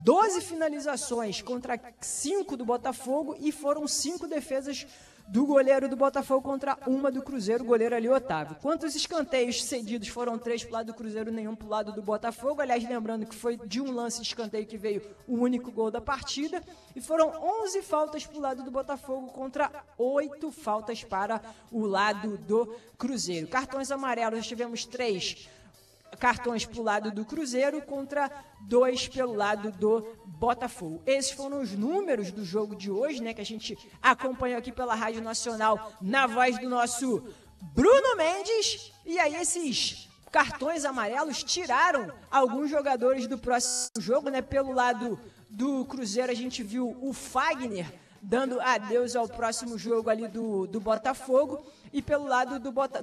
12 finalizações contra 5 do Botafogo e foram 5 defesas do goleiro do Botafogo contra uma do Cruzeiro, o goleiro ali, Otávio. Quantos escanteios cedidos? Foram 3 para o lado do Cruzeiro, nenhum para o lado do Botafogo. Aliás, lembrando que foi de um lance de escanteio que veio o único gol da partida. E foram 11 faltas para o lado do Botafogo contra 8 faltas para o lado do Cruzeiro. Cartões amarelos, nós tivemos 3 cartões para o lado do Cruzeiro contra 2 pelo lado do Botafogo. Esses foram os números do jogo de hoje, né, que a gente acompanhou aqui pela Rádio Nacional na voz do nosso Bruno Mendes. E aí esses cartões amarelos tiraram alguns jogadores do próximo jogo, né? Pelo lado do Cruzeiro a gente viu o Fagner dando adeus ao próximo jogo ali do Botafogo. E pelo lado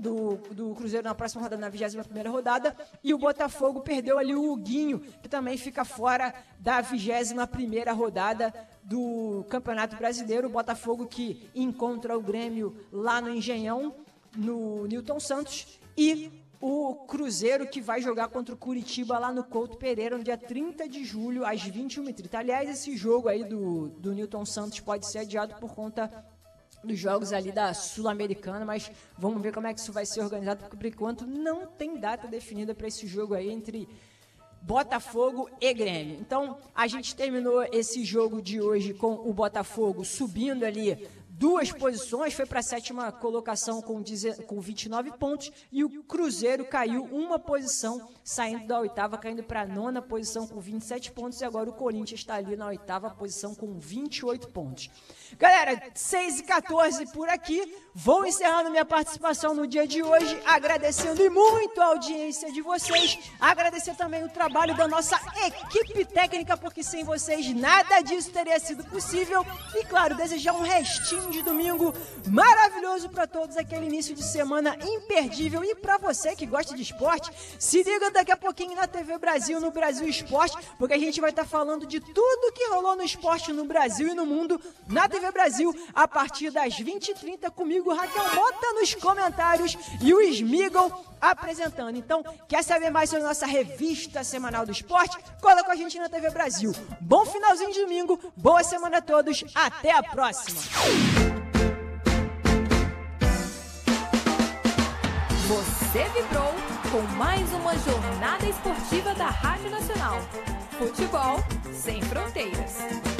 do Cruzeiro na próxima rodada, na 21ª rodada, e o Botafogo perdeu ali o Huguinho, que também fica fora da 21ª rodada do Campeonato Brasileiro. O Botafogo que encontra o Grêmio lá no Engenhão, no Newton Santos, e o Cruzeiro que vai jogar contra o Curitiba lá no Couto Pereira no dia 30 de julho, às 21h30. Aliás, esse jogo aí do Newton Santos pode ser adiado por conta dos jogos ali da Sul-Americana, mas vamos ver como é que isso vai ser organizado, porque por enquanto não tem data definida para esse jogo aí entre Botafogo e Grêmio. Então, a gente terminou esse jogo de hoje com o Botafogo subindo ali 2 posições, foi para a 7ª colocação com 29 pontos, e o Cruzeiro caiu 1 posição, saindo da 8ª, caindo para a 9ª posição com 27 pontos, e agora o Corinthians está ali na 8ª posição com 28 pontos. Galera, 6h14 por aqui, vou encerrando minha participação no dia de hoje, agradecendo muito a audiência de vocês, agradecer também o trabalho da nossa equipe técnica, porque sem vocês nada disso teria sido possível, e claro, desejar um restinho de domingo maravilhoso para todos, aquele início de semana imperdível. E para você que gosta de esporte, se liga daqui a pouquinho na TV Brasil, no Brasil Esporte, porque a gente vai estar falando de tudo que rolou no esporte no Brasil e no mundo na TV Brasil a partir das 20h30, comigo, Raquel Mota nos comentários e o Smigol apresentando. Então, quer saber mais sobre a nossa revista semanal do esporte? Cola com a gente na TV Brasil. Bom finalzinho de domingo, boa semana a todos, até a próxima! Você vibrou com mais uma jornada esportiva da Rádio Nacional. Futebol sem fronteiras.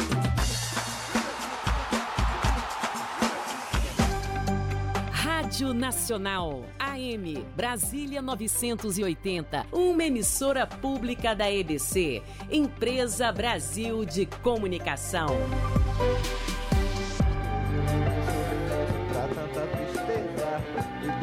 Rádio Nacional, AM, Brasília 980, uma emissora pública da EBC, Empresa Brasil de Comunicação. Pra tanta tristeza